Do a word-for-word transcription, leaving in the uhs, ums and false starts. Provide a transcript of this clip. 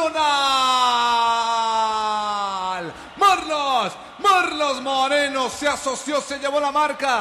Nacional. Marlos, Marlos Moreno se asoció, se llevó la marca.